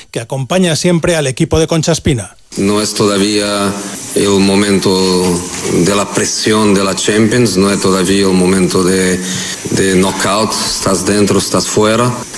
que acompaña siempre al equipo de Concha Espina. No es todavía el momento de la presión de la Champions, no es todavía el momento de knockout, estás dentro, estás fuera.